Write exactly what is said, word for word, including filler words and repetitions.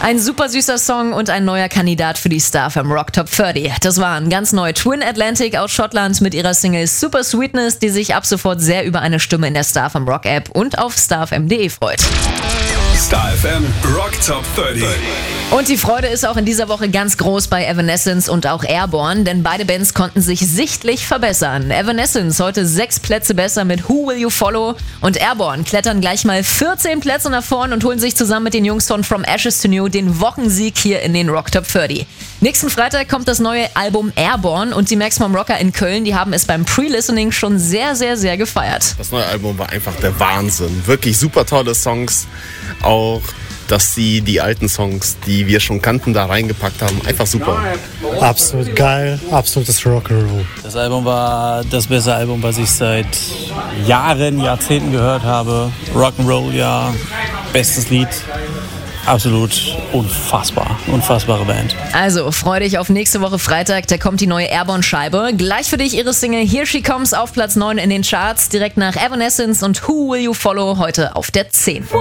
Ein super süßer Song und ein neuer Kandidat für die Star F M Rock Top dreißig. Das waren ganz neu Twin Atlantic aus Schottland mit ihrer Single Super Sweetness, die sich ab sofort sehr über eine Stimme in der Star F M Rock App und auf starfm punkt de freut. Star F M Rock Top dreißig. Und die Freude ist auch in dieser Woche ganz groß bei Evanescence und auch Airborne, denn beide Bands konnten sich sichtlich verbessern. Evanescence heute sechs Plätze besser mit Who Will You Follow und Airborne klettern gleich mal vierzehn Plätze nach vorn und holen sich zusammen mit den Jungs von From Ashes to New den Wochensieg hier in den Rock Top dreißig. Nächsten Freitag kommt das neue Album Airborne und die Maximum Rocker in Köln, die haben es beim Pre-Listening schon sehr, sehr, sehr gefeiert. Das neue Album war einfach der Wahnsinn. Wirklich super tolle Songs. Auch, dass sie die alten Songs, die wir schon kannten, da reingepackt haben. Einfach super. Absolut geil, absolutes Rock'n'Roll. Das Album war das beste Album, was ich seit Jahren, Jahrzehnten gehört habe. Rock'n'Roll, ja, bestes Lied. Absolut unfassbar, unfassbare Band. Also, freu dich auf nächste Woche Freitag, da kommt die neue Airborne-Scheibe. Gleich für dich ihre Single Here She Comes auf Platz neun in den Charts, direkt nach Evanescence und Who Will You Follow heute auf der zehn.